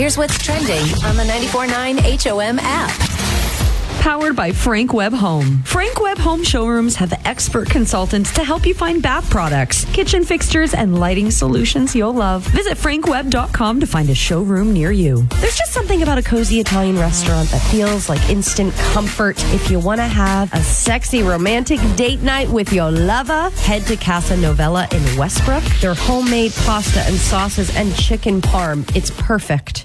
Here's what's trending on the 94.9 HOM app. Powered by Frank Webb Home. Frank Webb Home showrooms have expert consultants to help you find bath products, kitchen fixtures, and lighting solutions you'll love. Visit frankwebb.com to find a showroom near you. There's just something about a cozy Italian restaurant that feels like instant comfort. If you want to have a sexy romantic date night with your lover, head to Casa Novella in Westbrook. Their homemade pasta and sauces and chicken parm. It's perfect.